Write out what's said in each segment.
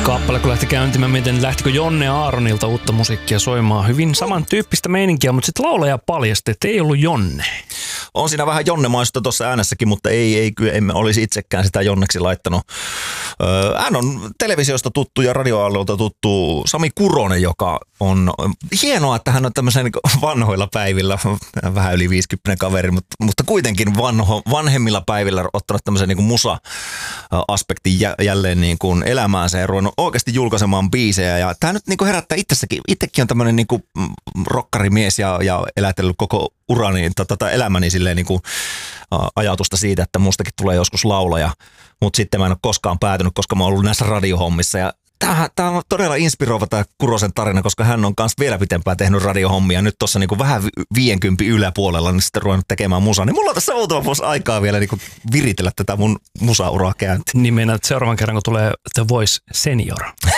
Kappale kun lähti käyntimään, miten lähtikö Jonne Aaronilta uutta musiikkia soimaan. Hyvin samantyyppistä meininkiä, mutta sitten laulaja paljasti, että ei ollut Jonne. On siinä vähän Jonne-maista tuossa äänessäkin, mutta emme olisi itsekään sitä Jonneksi laittanut. Hän on televisiosta tuttu ja radioaallolta tuttu Sami Kuronen, joka on hienoa, että hän on tämmöisen vanhoilla päivillä, vähän yli 50 kaveri, mutta kuitenkin vanhemmilla päivillä ottanut tämmöisen niin kuin musa-aspektin jälleen niin kuin elämäänsä ja ruvennut oikeasti julkaisemaan biisejä. Ja tämä nyt niin kuin herättää itsekin on tämmöinen niin kuin rokkarimies ja elätellyt koko urani, elämäni silleen niin kuin ajatusta siitä, että mustakin tulee joskus laulaja, mutta sitten mä en ole koskaan päätynyt, koska mä oon ollut näissä radiohommissa ja tämä on todella inspiroiva tämä Kurosen tarina, koska hän on myös vielä pitempään tehnyt radiohommia. Nyt tuossa niinku vähän 50 yläpuolella, niin sitten ruvennut tekemään musaa. Niin mulla on tässä muutama vuosi aikaa vielä niinku viritellä tätä mun musauraa käyntiin. Niin mennään seuraavan kerran, kun tulee The Voice Senior.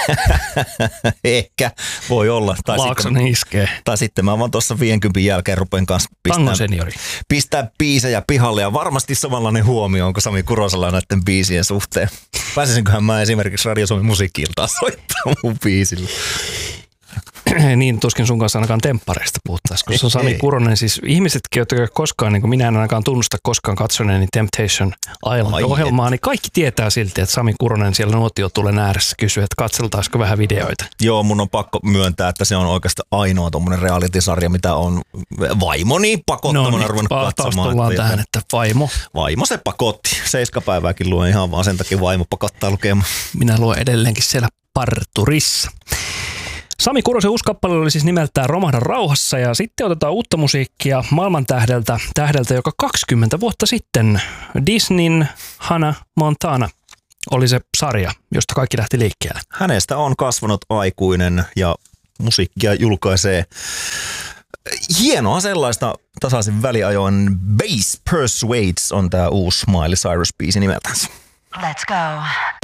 Ehkä, voi olla. Laakson iskee. Tai sitten mä vaan tuossa 50 jälkeen rupean kanssa pistää biisejä pihalle. Ja varmasti samanlainen huomio, onko Sami Kurosella näiden biisien suhteen. Pääsisinköhän mä esimerkiksi Radio Suomen musiikki-iltaa soittaa mun biisillä. Niin, tuskin sun kanssa ainakaan temppareista puhuttaisiin, koska se on Sami Kuronen. Siis ihmisetkin, jotka koskaan, niin kuin minä en ainakaan tunnusta koskaan katsoneeni Temptation Island-ohjelmaa, niin kaikki tietää silti, että Sami Kuronen siellä nuotiotulen ääressä kysyy, että katseltaisiko vähän videoita. Joo, mun on pakko myöntää, että se on oikeastaan ainoa tommonen reality-sarja, mitä on vaimoni pakottamana ruvennut katsomaan. Tullaan tähän, että vaimo. Vaimo se pakotti. 7 päivääkin luen ihan vaan sen takia vaimo pakottaa lukemaan. Minä luen edelleenkin siellä parturissa. Sami Kurosen uusi kappale oli siis nimeltään Romahda rauhassa ja sitten otetaan uutta musiikkia maailman tähdeltä, joka 20 vuotta sitten Disneyn Hannah Montana oli se sarja, josta kaikki lähti liikkeelle. Hänestä on kasvanut aikuinen ja musiikkia julkaisee hienoa sellaista tasaisin väliajoin. Bass Persuades on tää uusi Miley Cyrus-biisi nimeltänsä. Let's go.